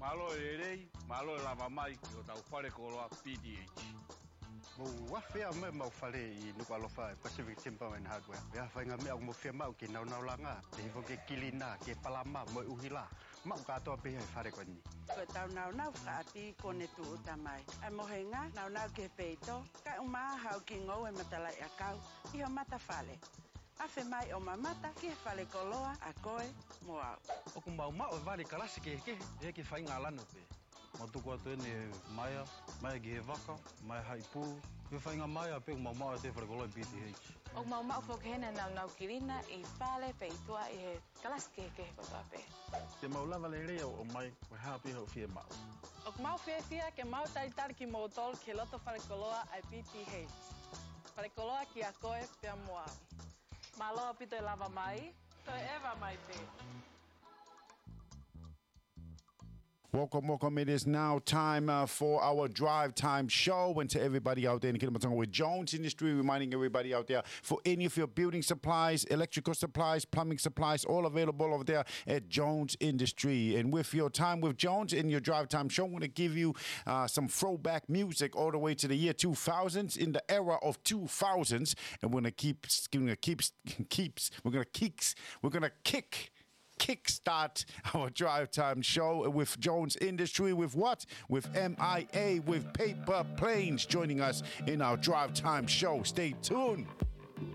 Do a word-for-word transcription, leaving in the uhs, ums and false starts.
Malo e rei, malo e lava mai, o tau whare koloa P T H. Mo whawhia me mau whare I nuka alofa e Pacific Timber and Hardware. Ia whainga mea mo whia mau ki nau nau langa, te hifo ke kilina, ke palama, mo uhila. Mau katoa piha e whare koe ni. Ko tau nau nau whaapi kone tu utamai. A mohenga nau nau ke peito, ka umaa hau ki ngau e matalai a kau, iho mata whale. Awhi mai o mamata ki he whale koloa a koe mo au. O ku mau mau e wari karasi ke ke, e ke whainga lano pe. Mo tuku atu ene maia, maia ki he waka, maia hai pū. He whainga maia pe ku mau mau e te whare koloa P T H. O mau mau whokehena nau nau kirina I whale pe I tua I he karasi ke ke kotoa pe. Te mau lava le reo o mai, koe hapi hau fia mau. O ku mau whia whia ke mau taritari ki mo tol ke loto whare koloa ai P T H. Whare koloa ki a koe pia mo au. Malo pito e lava mai, to e ewa mai pe. Welcome, welcome. It is now time uh, for our drive time show. And to everybody out there in Kilimanjaro with Jones Industry, reminding everybody out there for any of your building supplies, electrical supplies, plumbing supplies, all available over there at Jones Industry. And with your time with Jones in your drive time show, I'm going to give you uh, some throwback music all the way to the year two thousands, in the era of two thousands. And we're going to keep, going to keep, keeps, we're going to kicks, we're going to kick. Kickstart our drive time show with Jones Industry, with what? With M I A, with Paper Planes joining us in our drive time show. Stay tuned.